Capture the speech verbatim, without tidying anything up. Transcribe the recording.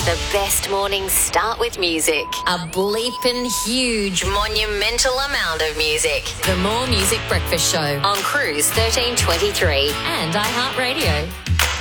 The best mornings start with music. A bleeping huge monumental amount of music. The More Music Breakfast Show on Cruise thirteen twenty-three and iHeartRadio.